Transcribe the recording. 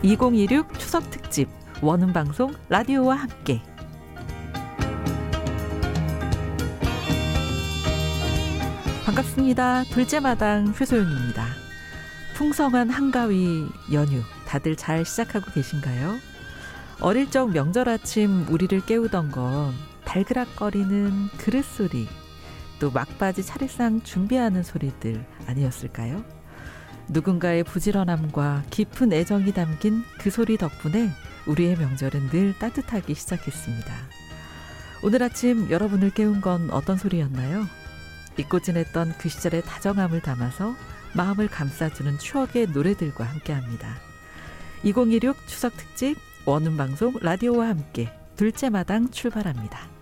2016 추석 특집 원음 방송 라디오와 함께. 반갑습니다. 둘째마당 최소영입니다. 풍성한 한가위 연휴 다들 잘 시작하고 계신가요? 어릴 적 명절 아침 우리를 깨우던 건 달그락거리는 그릇 소리, 또 막바지 차례상 준비하는 소리들 아니었을까요? 누군가의 부지런함과 깊은 애정이 담긴 그 소리 덕분에 우리의 명절은 늘 따뜻하기 시작했습니다. 오늘 아침 여러분을 깨운 건 어떤 소리였나요? 잊고 지냈던 그 시절의 다정함을 담아서 마음을 감싸주는 추억의 노래들과 함께합니다. 2016 추석 특집 원음방송 라디오와 함께 둘째 마당 출발합니다.